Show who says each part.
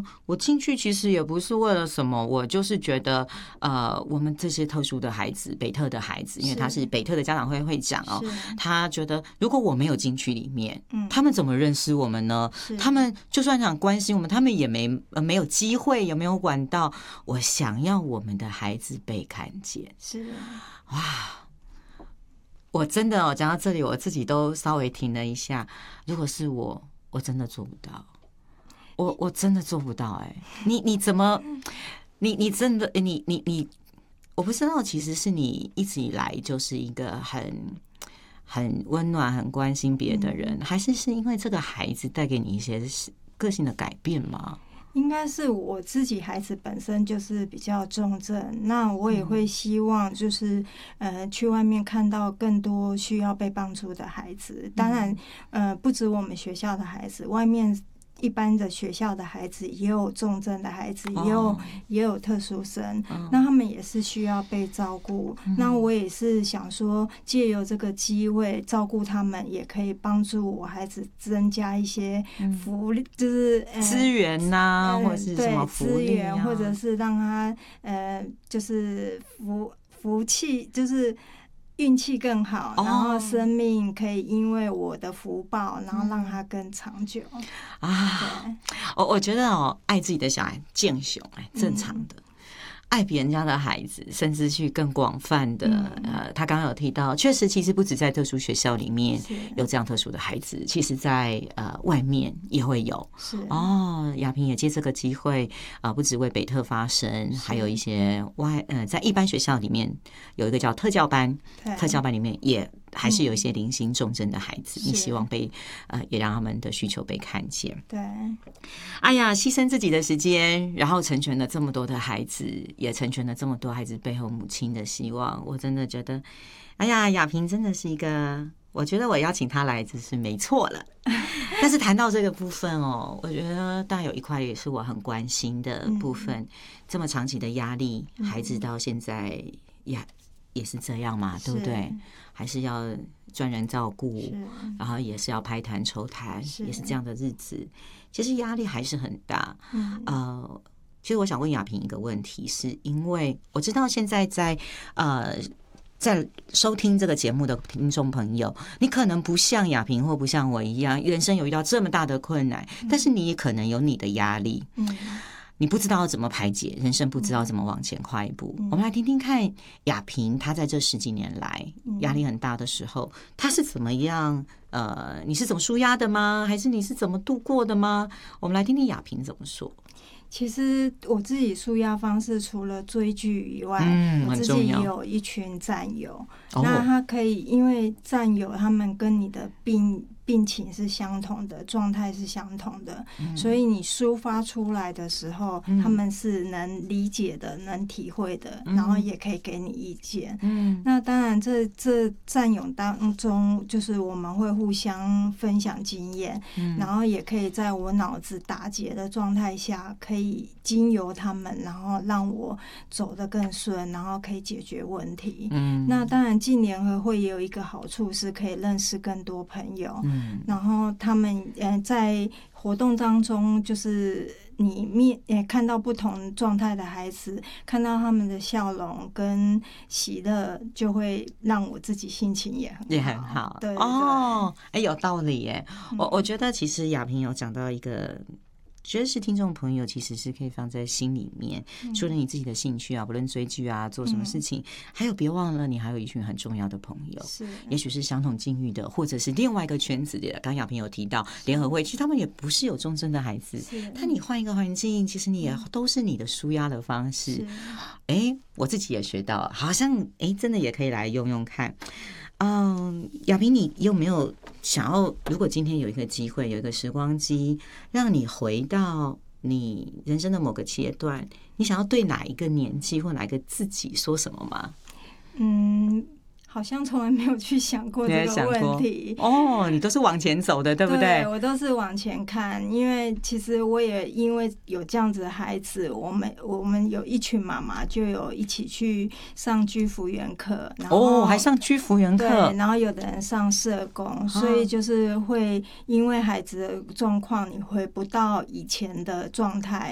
Speaker 1: 我进去其实也不是为了什么，我就是觉得我们这些特殊的孩子，北特的孩子，因为他是北特的家长会会长哦，他觉得如果我没有进去里面，他们怎么认识我们呢？他们就算想关心我们，他们也没有机会，也没有管道。我想要我们的孩子被看见，
Speaker 2: 是
Speaker 1: 哇！我真的讲到这里，我自己都稍微停了一下。如果是我真的做不到，我真的做不到。你怎么，你真的你，我不知道，其实是你一直以来就是一个很温暖、很关心别的人，还是因为这个孩子带给你一些个性的改变吗？
Speaker 2: 应该是我自己孩子本身就是比较重症，那我也会希望就是去外面看到更多需要被帮助的孩子。当然不止我们学校的孩子，外面一般的学校的孩子也有重症的孩子，也有特殊生，那他们也是需要被照顾。那我也是想说，借由这个机会照顾他们，也可以帮助我孩子增加一些福利，就是
Speaker 1: 资源呐，或者是什么福利
Speaker 2: 资源，或者是让他就是福气，就是运气更好，然后生命可以因为我的福报，然后让它更长久啊！
Speaker 1: 我觉得爱自己的小孩健雄，正常的。爱别人家的孩子，甚至去更广泛的，他刚刚有提到，确实其实不止在特殊学校里面有这样特殊的孩子，其实在外面也会有。雅萍也借这个机会不止为北特发声，还有一些在一般学校里面有一个叫特教班，特教班里面也还是有一些零星重症的孩子，你希望也让他们的需求被看见。
Speaker 2: 对，
Speaker 1: 哎呀，牺牲自己的时间，然后成全了这么多的孩子，也成全了这么多孩子背后母亲的希望。我真的觉得，哎呀，雅萍真的是一个，我觉得我邀请她来就是没错了。但是谈到这个部分我觉得当然有一块也是我很关心的部分，这么长期的压力，孩子到现在也是这样嘛，对不对？还是要专人照顾，然后也是要拍痰抽痰，也是这样的日子，其实压力还是很大。其实我想问雅萍一个问题，是因为我知道现在在收听这个节目的听众朋友，你可能不像雅萍或不像我一样，人生有遇到这么大的困难，但是你也可能有你的压力。你不知道怎么排解，人生不知道怎么往前跨一步。我们来听听看雅萍，她在这10几年来压力很大的时候，她是怎么样？你是怎么舒压的吗？还是你是怎么度过的吗？我们来听听雅萍怎么说。
Speaker 2: 其实我自己舒压方式除了追剧以外，我自己有一群战友，那他可以因为战友他们跟你的病情是相同的，状态是相同的，所以你抒发出来的时候，他们是能理解的，能体会的，然后也可以给你意见。那当然这战友当中，就是我们会互相分享经验，然后也可以在我脑子打结的状态下，可以经由他们，然后让我走得更顺，然后可以解决问题。那当然进联合会也有一个好处，是可以认识更多朋友。然后他们在活动当中，就是你看到不同状态的孩子，看到他们的笑容跟喜乐，就会让我自己心情也很好。对
Speaker 1: 有道理耶。我觉得其实雅萍有讲到一个，觉得是听众朋友其实是可以放在心里面，除了你自己的兴趣不论追剧做什么事情，还有别忘了你还有一群很重要的朋友，也许是相同境遇的，或者是另外一个圈子的。刚刚雅萍有提到联合会，其实他们也不是有重症的孩子，但你换一个环境，其实你也都是你的抒压的方式。我自己也学到，好像真的也可以来用用看。雅萍，你有没有想要，如果今天有一个机会，有一个时光机，让你回到你人生的某个阶段，你想要对哪一个年纪或哪一个自己说什么吗？
Speaker 2: 好像从来没有去想过这个问题。
Speaker 1: 你都是往前走的，对不对？
Speaker 2: 对，我都是往前看，因为其实我也因为有这样子的孩子，我们有一群妈妈就有一起去上居服员课，然后
Speaker 1: 还上居服员课，
Speaker 2: 对，然后有的人上社工，所以就是会因为孩子的状况，你回不到以前的状态，